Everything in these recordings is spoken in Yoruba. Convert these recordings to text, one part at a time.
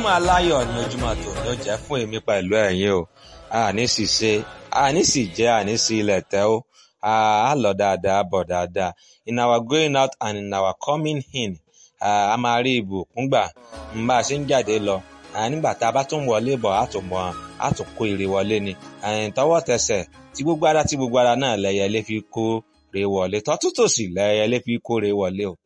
ojúmọ́ aláyọ̀ ni ojúmọ́ tòní ó jẹ́ fún èmi pẹ̀lú ẹ̀yin o. Àní sì ṣe, àní sì jẹ́, àní sí ilẹ̀ tẹ́ o. A lọ dáadáa, bọ̀ dáadáa. In our going out and in our coming in, a máa rí ìbùkún gbà. Bá a ṣe ń jáde lọ, nígbà tá a bá tún wọlé bọ̀, a tún kó ire wọlé ni. Tọwọ́ tẹsẹ̀ tí gbogbo ara náà lẹ́yẹlé fi kó re wọlé. Tọ́tún tòsì lẹ́yẹlé fi kó re wọlé o.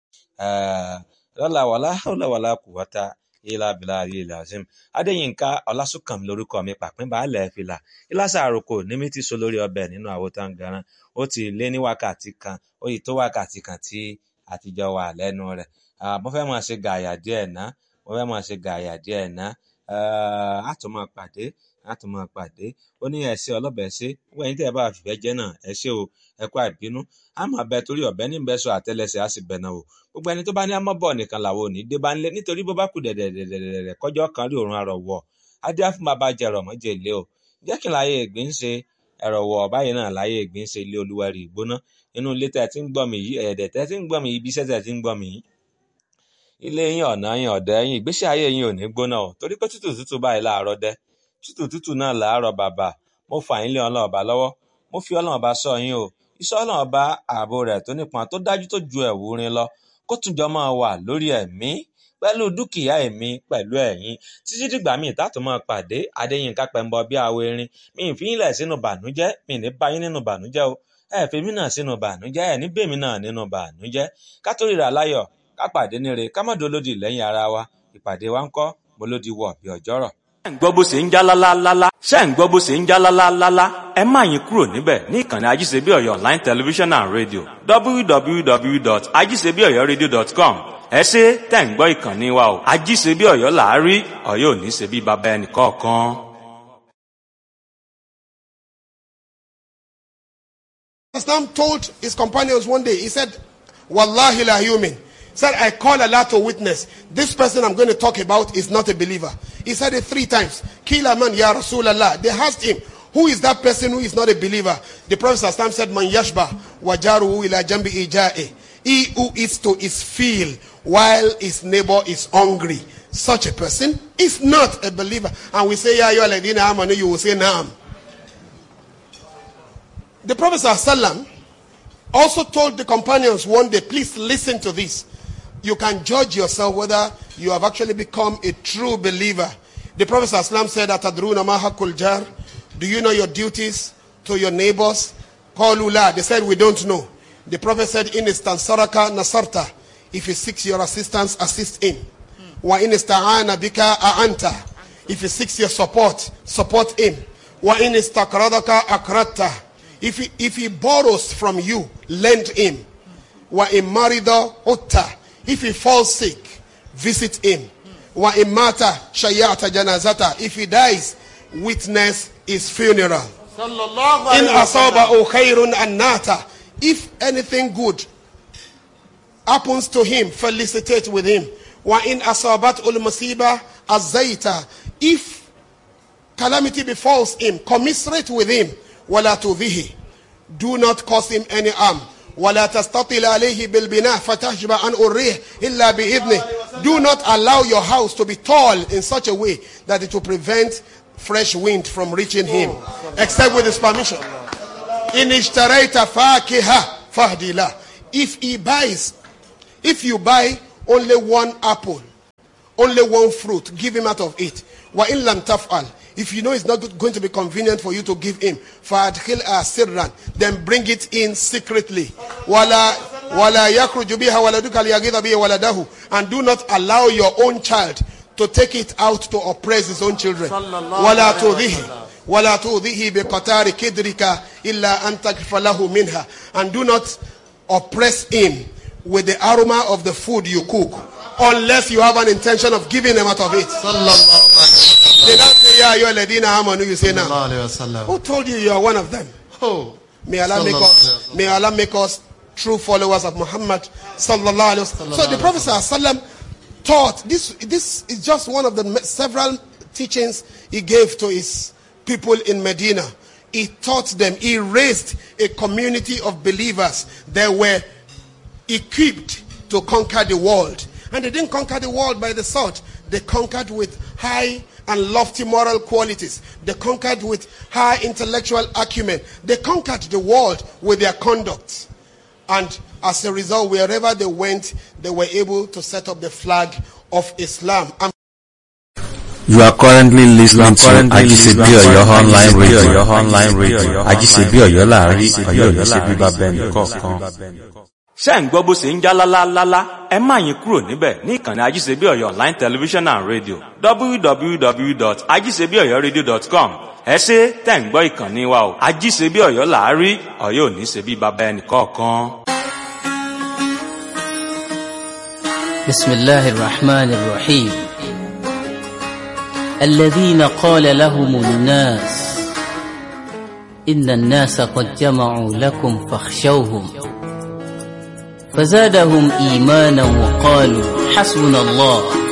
Lọ́la wàlá kùwátá ilá bìlá ayé làzim. Adéyínká Ọlásùnkànmí lórúkọ mi, pàpín baálẹ̀ fìlà. Ìlàsà àròkò nímí tí so lórí ọbẹ̀ nínú àwo tangaran. Ó ti lé ní wákàtí kan, ó yìí tó wákàtí kan tí àtijọ́ wà lẹ́nu rẹ̀. Mo fẹ́ máa ṣe gàyà díẹ̀ ná. A tún máa pàdé. Ó ní ẹ̀ṣẹ́ ọlọ́bẹ̀ ṣe. Wọ́n ẹ̀yin tí ẹ bá fìfẹ́ jẹ́ náà, ẹ ṣé o, ẹ kú àìbínú. A máa bẹ torí ọ̀bẹ ní bẹ́sọ̀ àtẹ́lẹsẹ̀ á sì bẹ̀nà o. Gbogbo ẹni tó bá ní àmọ́bọ̀ nìkan làwọn ò ní dé bá ń lé, nítorí bó bá kù dẹ̀dẹ̀dẹ̀dẹ̀dẹ̀ kọjọ́ kan rí òrùn arọ̀ wọ̀. Adé á fún bàbá jẹrọ mọ́jẹ ilé o. Jẹ́ kí láyé ìgbín ṣe ẹ̀rọ̀ wọ̀ báyìí náà láyé ìgbín ṣe ilé olúwẹ̀rí ìgbóná. Inú ilé tẹ́ ti ń gbọ́ mi yìí, ẹ̀ẹ́dẹ̀ tẹ́ ti ń gbọ́ mi yìí, ibi iṣẹ́ tẹ́ ti ń gbọ́ mi yìí. Ilé yín, ọ̀nà yín, ọ̀dẹ̀ yín, ìgbésí ayé yín ò ní gbóná o. Torí pé tútù báyìí láàárọ̀ dẹ́. Tútù náà láàárọ̀ bàbá. Mo fà yín lé Ọlọ́run Ọba lọ́wọ́. Mo fi Ọlọ́run Ọba ṣọ́ yín o. Ìṣọ́ Ọlọ́run Ọba ààbò rẹ̀ tó nípọn tó dájú tó ju ẹ̀wù rin lọ. Kó tún jọ máa wà lórí ẹ̀mí pẹ̀lú dúkìá ẹ̀mí pẹ̀lú ẹ̀yin. Títí dìgbà míì tátù máa pàdé. Adéyínká Pẹ́mbọ bí awo erin. Mi ì fi yín lẹ̀ sínú bànújẹ́. Mi ì ní bá yín nínú bànújẹ́ o. Ẹ fi mí náà sínú bànújẹ́. Ẹ ní bèmí náà nínú bànújẹ́. Ká tó ríra láyọ̀, ká pàdé níre, ká má dolódì lẹ́yìn ara wa. Ìpàdé wa ńkọ́, mo ló di wọ̀ bí ọjọ́rọ̀. Ṣé ń gbọ́ bó ṣe ń já lálálálá? Ṣé ń gbọ́ bó ṣe ń já lálálálá? Ẹ má yín kúrò níbẹ̀ ní ìkànnì Ajíṣebíọ̀yọ́ online television and radio www.ajíṣebíọ̀yọ́radio.com. Ẹ ṣé tẹ̀ ń gbọ́ ìkànnì wa o. Ajíṣebíọ̀yọ́ là á rí, Ọ̀yọ́ ò ní ṣe bí baba ẹnì kọ̀ọ̀kan. Islam told his companions one day, he said, Wallahi la yumin. Said, I call Allah to witness. This person I'm going to talk about is not a believer. He said it 3 times. Kila man ya Rasulallah. They asked him, who is that person who is not a believer? The Prophet ﷺ said, Man yashba wajaruhu ila jambi ija'i. He who eats to his fill while his neighbor is hungry. Such a person is not a believer. And we say, Ya ayyuha alladhina amanu, you will say, Naam. The Prophet ﷺ also told the companions one day, please listen to this. You can judge yourself whether you have actually become a true believer. The Prophet ﷺ said, Atadruna ma haqqul jar? Do you know your duties to your neighbors? Qalu la. They said, we don't know. The Prophet said, In istansaraka nasarta. If he seeks your assistance, assist him. Wa in ista'ana bika a'anta. If he seeks your support, support him. Wa in istakradaka akratta. If he borrows from you, lend him. Wa in marida utta. If he falls sick, visit him. Wa in mata shayata janazata. If he dies, witness his funeral. In asaba'u khairun annata. If anything good happens to him, felicitate with him. Wa in asabat'ul musiba azaita. If calamity befalls him, commiserate with him. Wala tudhihi. Do not cause him any harm. وَلَا تَسْتَطِلَ عَلَيْهِ بِالْبِنَاءِ فَتَحْجِبَ عَنْ أُرِّهِ إِلَّا بِإِذْنِهِ. Do not allow your house to be tall in such a way that it will prevent fresh wind from reaching him, except with his permission. إِنْ اشْتَرَيْتَ فَاكِهَةً فَهْدِ لَهُ. If you buy only one apple, only one fruit, give him out of it. وَإِنْ لَمْ تَفْعَلْ. If you know it's not going to be convenient for you to give him, فَأَدْخِلْهَا سِرًّا. Then bring it in secretly. وَلَا يَخْرُجُ بِهَا وَلَدُكَ لِيَغِيظَ بِهِ وَلَدَهُ. And do not allow your own child to take it out to oppress his own children. وَلَا تُؤْذِهِ بِقَتَارِ كِدْرِكَ إِلَّا أَن تَكْفَ لَهُ مِنْهَا. And do not oppress him with the aroma of the food you cook, unless you have an intention of giving them out of it. They don't say, Ya ayyuha alladhina amanu, you say now. Who told you you are one of them? May Allah make us true followers of Muhammad sallallahu alaihi wasallam. So the Prophet sallallahu taught, this is just one of the several teachings he gave to his people in Medina. He taught them, he raised a community of believers that were equipped to conquer the world. And they didn't conquer the world by the sword. They conquered with high and lofty moral qualities. They conquered with high intellectual acumen. They conquered the world with their conduct. And as a result, wherever they went, they were able to set up the flag of Islam. You are currently listening to Ajisebi Oyo online radio. Ajisebi Oyo láàrin, Ọ̀yọ́ ní ṣe bíbá bẹ́ẹ̀ kọ̀ọ̀kan. Ṣé ń gbọ́ bó ṣe ń já lálálálá? Ẹ má yín kúrò níbẹ̀ ní ìkànnì Ajisebi Oyo online television and radio www.ajisebiyoyoradio.com. Ẹ ṣé tẹ̀ ń gbọ́ ìkànnì wa o. Ajisebi Oyo láàrin, Ọ̀yọ́ ní ṣe bíbá bẹ́ẹ̀ kọ̀ọ̀kan. Bismillahir Rahmanir Rahim. الذين قال لهم الناس إن الناس قد جمعوا لكم فاخشوهم فزادهم إيمانا وقالوا حسبنا الله